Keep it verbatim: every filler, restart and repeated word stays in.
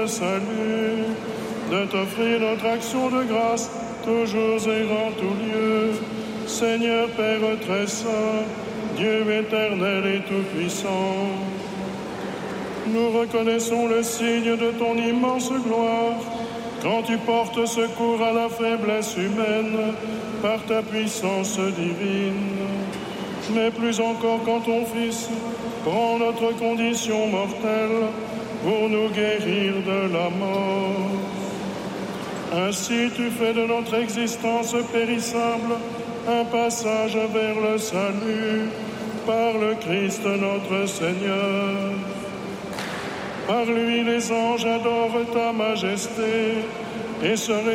salut, de t'offrir notre action de grâce, toujours et en tout lieu. Seigneur Père très saint, Dieu éternel et tout-puissant, nous reconnaissons le signe de ton immense gloire, quand tu portes secours à la faiblesse humaine par ta puissance divine. Mais plus encore quand ton Fils prend notre condition mortelle pour nous guérir de la mort. Ainsi tu fais de notre existence périssable un passage vers le salut par le Christ notre Seigneur. Par lui les anges adorent ta majesté et se